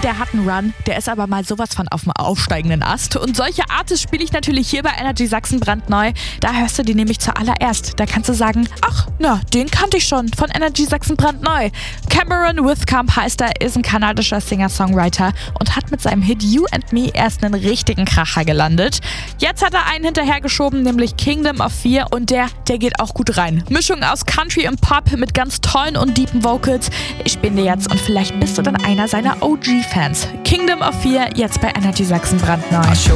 der hat einen Run, der ist aber mal sowas von auf dem aufsteigenden Ast. Und solche Artists spiele ich natürlich hier bei Energy Sachsen brandneu. Da hörst du die nämlich zuallererst. Da kannst du sagen, ach, na, den kannte ich schon von Energy Sachsen brandneu. Cameron Withcamp heißt er, ist ein kanadischer Singer-Songwriter und hat mit seinem Hit You and Me erst einen richtigen Kracher gelandet. Jetzt hat er einen hinterhergeschoben, nämlich Kingdom of Fear, und der geht auch gut rein. Mischung aus Country und Pop mit ganz tollen und deepen Vocals. Ich spiele dir jetzt und vielleicht bist du dann einer seiner OG-Fans. Kingdom of Fear jetzt bei Energy Sachsen brandneu.